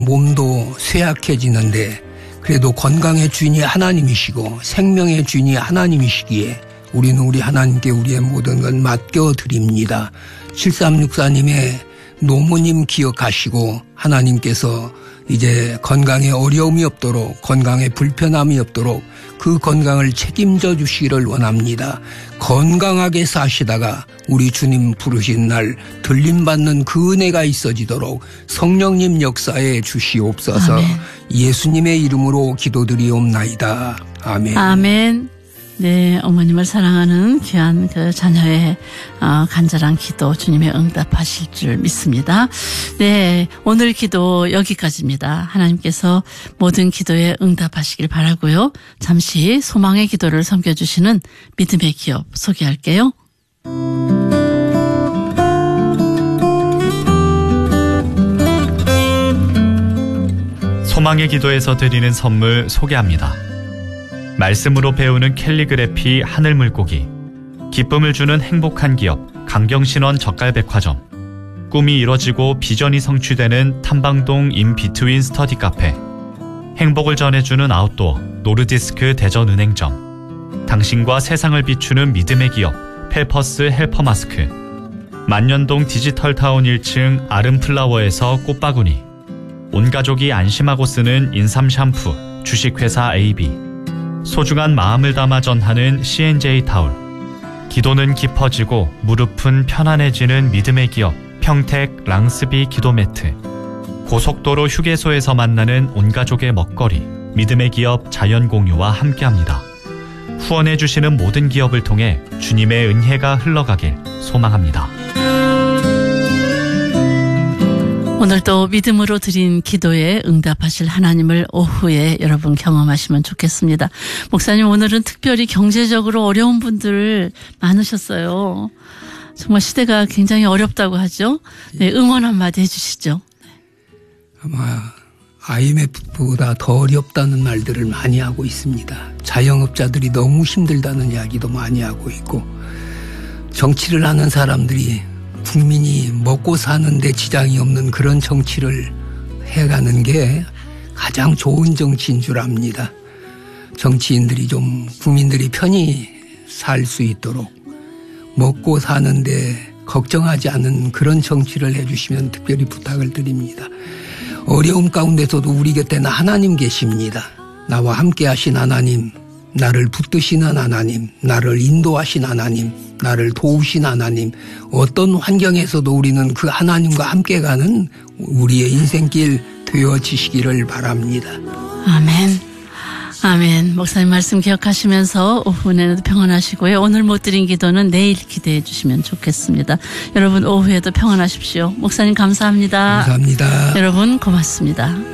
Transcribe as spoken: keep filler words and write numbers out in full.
몸도 쇠약해지는데 그래도 건강의 주인이 하나님이시고 생명의 주인이 하나님이시기에 우리는 우리 하나님께 우리의 모든 걸 맡겨드립니다. 칠삼육사님의 노모님 기억하시고 하나님께서 이제 건강에 어려움이 없도록 건강에 불편함이 없도록 그 건강을 책임져 주시기를 원합니다. 건강하게 사시다가 우리 주님 부르신 날 들림받는 그 은혜가 있어지도록 성령님 역사에 주시옵소서. 아멘. 예수님의 이름으로 기도드리옵나이다. 아멘. 아멘. 네, 어머님을 사랑하는 귀한 그 자녀의 어, 간절한 기도 주님의 응답하실 줄 믿습니다. 네, 오늘 기도 여기까지입니다. 하나님께서 모든 기도에 응답하시길 바라고요. 잠시 소망의 기도를 섬겨주시는 믿음의 기업 소개할게요. 소망의 기도에서 드리는 선물 소개합니다. 말씀으로 배우는 캘리그래피 하늘물고기, 기쁨을 주는 행복한 기업 강경신원 젓갈백화점, 꿈이 이뤄지고 비전이 성취되는 탐방동 인비트윈 스터디 카페, 행복을 전해주는 아웃도어 노르디스크 대전은행점, 당신과 세상을 비추는 믿음의 기업 펠퍼스 헬퍼마스크, 만년동 디지털타운 일 층 아름플라워에서 꽃바구니, 온가족이 안심하고 쓰는 인삼 샴푸 주식회사 에이비, 소중한 마음을 담아 전하는 씨엔제이 타올, 기도는 깊어지고 무릎은 편안해지는 믿음의 기업 평택 랑스비 기도매트, 고속도로 휴게소에서 만나는 온가족의 먹거리 믿음의 기업 자연공유와 함께합니다. 후원해 주시는 모든 기업을 통해 주님의 은혜가 흘러가길 소망합니다. 오늘도 믿음으로 드린 기도에 응답하실 하나님을 오후에 여러분 경험하시면 좋겠습니다. 목사님, 오늘은 특별히 경제적으로 어려운 분들 많으셨어요. 정말 시대가 굉장히 어렵다고 하죠. 네, 응원 한마디 해주시죠. 아마 아이엠에프보다 더 어렵다는 말들을 많이 하고 있습니다. 자영업자들이 너무 힘들다는 이야기도 많이 하고 있고, 정치를 하는 사람들이 국민이 먹고 사는데 지장이 없는 그런 정치를 해가는 게 가장 좋은 정치인 줄 압니다. 정치인들이 좀 국민들이 편히 살 수 있도록 먹고 사는데 걱정하지 않은 그런 정치를 해주시면 특별히 부탁을 드립니다. 어려움 가운데서도 우리 곁에는 하나님 계십니다. 나와 함께 하신 하나님, 나를 붙드시는 하나님, 나를 인도하신 하나님, 나를 도우신 하나님, 어떤 환경에서도 우리는 그 하나님과 함께 가는 우리의 인생길 되어지시기를 바랍니다. 아멘. 아멘. 목사님 말씀 기억하시면서 오후에도 평안하시고요. 오늘 못 드린 기도는 내일 기대해 주시면 좋겠습니다. 여러분 오후에도 평안하십시오. 목사님 감사합니다. 감사합니다. 여러분 고맙습니다.